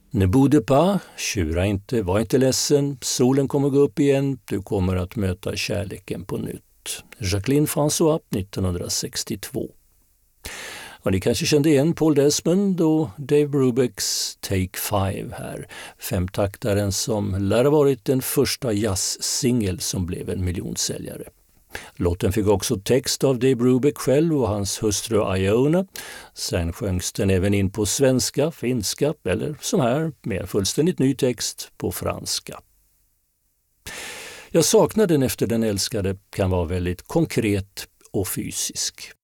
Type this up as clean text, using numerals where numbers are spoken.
Ne boude pas, tjura inte, var inte ledsen, solen kommer gå upp igen, du kommer att möta kärleken på nytt. Jacqueline François, 1962. Och ni kanske kände igen Paul Desmond och Dave Brubecks Take Five här. Femtaktaren som lär ha varit den första jazzsingel som blev en miljonsäljare. Låten fick också text av Dave Brubeck själv och hans hustru Iona. Sen sjöngs den även in på svenska, finska eller som här med en fullständigt ny text på franska. Jag saknar den efter den älskade kan vara väldigt konkret och fysisk.